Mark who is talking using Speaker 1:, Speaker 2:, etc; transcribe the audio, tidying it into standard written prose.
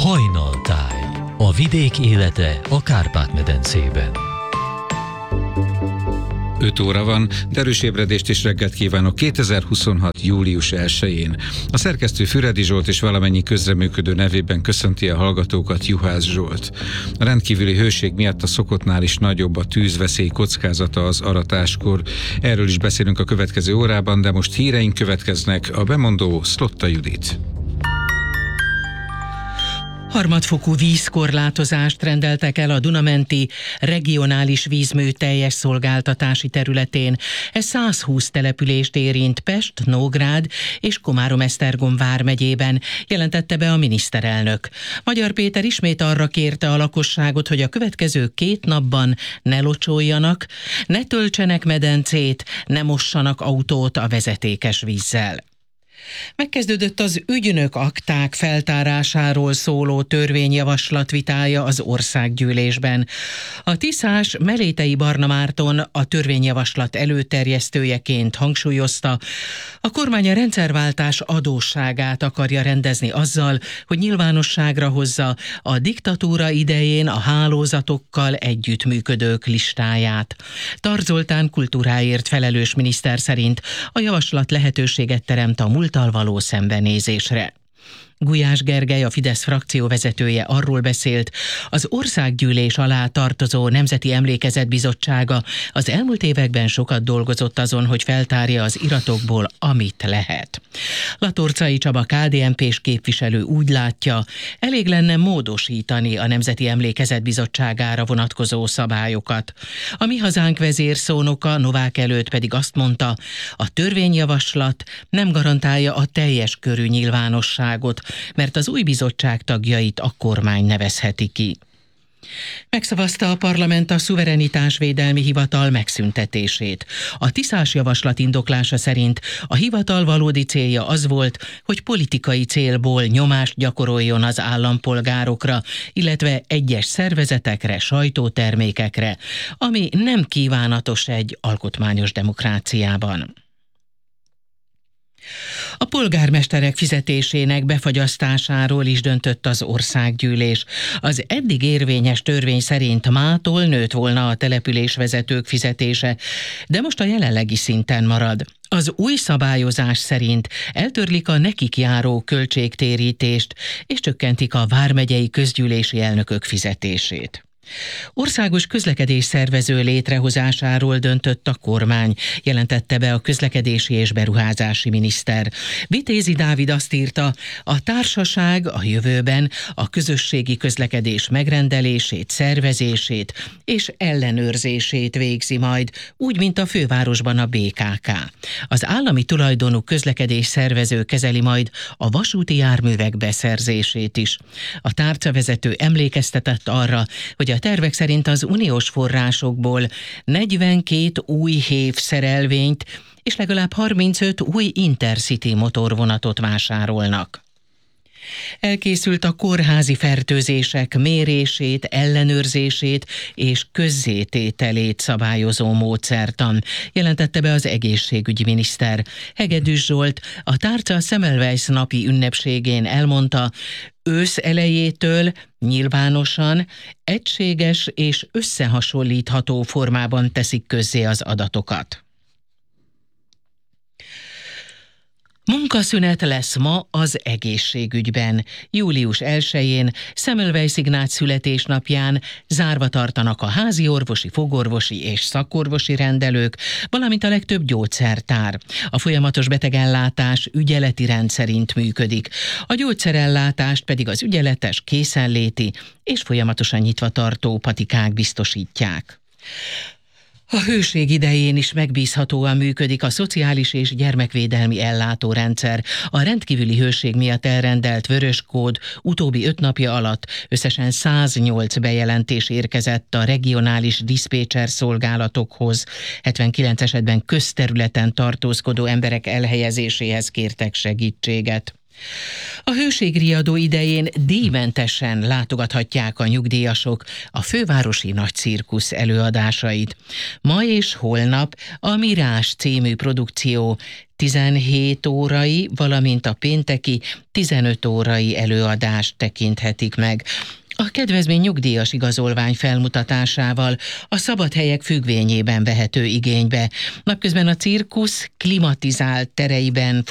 Speaker 1: Hajnaltáj. A vidék élete a Kárpát-medencében.
Speaker 2: 5 óra van, de erős ébredést és reggelt kívánok 2026. július 1-én. A szerkesztő Füredi Zsolt és valamennyi közreműködő nevében köszönti a hallgatókat Juhász Zsolt. A rendkívüli hőség miatt a szokottnál is nagyobb a tűzveszély kockázata az aratáskor. Erről is beszélünk a következő órában, de most híreink következnek. A bemondó Szlotta Judit.
Speaker 3: Harmadfokú vízkorlátozást rendeltek el a Duna-menti regionális vízmű teljes szolgáltatási területén. Ez 120 települést érint Pest, Nógrád és Komárom-Esztergom vármegyében, jelentette be a miniszterelnök. Magyar Péter ismét arra kérte a lakosságot, hogy a következő 2 napban ne locsoljanak, ne töltsenek medencét, ne mossanak autót a vezetékes vízzel. Megkezdődött az ügynök akták feltárásáról szóló törvényjavaslat vitája az országgyűlésben. A tiszás Melétei Barna Márton a törvényjavaslat előterjesztőjeként hangsúlyozta, a kormány a rendszerváltás adósságát akarja rendezni azzal, hogy nyilvánosságra hozza a diktatúra idején a hálózatokkal együttműködők listáját. Tard Zoltán kultúráért felelős miniszter szerint a javaslat lehetőséget teremt a múlttal való szembenézésre. Gulyás Gergely, a Fidesz frakcióvezetője arról beszélt, az országgyűlés alá tartozó Nemzeti Emlékezetbizottsága az elmúlt években sokat dolgozott azon, hogy feltárja az iratokból, amit lehet. Latorcai Csaba KDNP-s képviselő úgy látja, elég lenne módosítani a Nemzeti Emlékezetbizottságára vonatkozó szabályokat. A Mi Hazánk vezérszónoka Novák előtt pedig azt mondta, a törvényjavaslat nem garantálja a teljes körű nyilvánosságot, mert az új bizottság tagjait a kormány nevezheti ki. Megszavazta a parlament a szuverenitásvédelmi hivatal megszüntetését. A tiszás javaslat indoklása szerint a hivatal valódi célja az volt, hogy politikai célból nyomást gyakoroljon az állampolgárokra, illetve egyes szervezetekre, sajtótermékekre, ami nem kívánatos egy alkotmányos demokráciában. A polgármesterek fizetésének befagyasztásáról is döntött az országgyűlés. Az eddig érvényes törvény szerint mától nőtt volna a településvezetők fizetése, de most a jelenlegi szinten marad. Az új szabályozás szerint eltörlik a nekik járó költségtérítést, és csökkentik a vármegyei közgyűlési elnökök fizetését. Országos közlekedésszervező létrehozásáról döntött a kormány, jelentette be a közlekedési és beruházási miniszter. Vitézi Dávid azt írta, a társaság a jövőben a közösségi közlekedés megrendelését, szervezését és ellenőrzését végzi majd, úgy, mint a fővárosban a BKK. Az állami tulajdonú közlekedésszervező kezeli majd a vasúti járművek beszerzését is. A tárcavezető emlékeztetett arra, hogy a tervek szerint az uniós forrásokból 42 új hév szerelvényt és legalább 35 új Intercity motorvonatot vásárolnak. Elkészült a kórházi fertőzések mérését, ellenőrzését és közzétételét szabályozó módszertan, jelentette be az egészségügyi miniszter. Hegedűs Zsolt a tárca Semmelweis napi ünnepségén elmondta, ősz elejétől nyilvánosan, egységes és összehasonlítható formában teszik közzé az adatokat. Munkaszünet lesz ma az egészségügyben. Július 1-én, Semmelweis Ignác születésnapján zárva tartanak a házi orvosi, fogorvosi és szakorvosi rendelők, valamint a legtöbb gyógyszertár. A folyamatos betegellátás ügyeleti rend szerint működik. A gyógyszerellátást pedig az ügyeletes, készenléti és folyamatosan nyitva tartó patikák biztosítják. A hőség idején is megbízhatóan működik a szociális és gyermekvédelmi ellátórendszer. A rendkívüli hőség miatt elrendelt vörös kód utóbbi 5 napja alatt összesen 108 bejelentés érkezett a regionális diszpécser szolgálatokhoz. 79 esetben közterületen tartózkodó emberek elhelyezéséhez kértek segítséget. A hőségriadó idején díjmentesen látogathatják a nyugdíjasok a fővárosi nagycirkusz előadásait. Ma és holnap a Mirás című produkció 17 órai, valamint a pénteki 15 órai előadást tekinthetik meg. A kedvezmény nyugdíjas igazolvány felmutatásával a szabad helyek függvényében vehető igénybe. Napközben a cirkusz klimatizált tereiben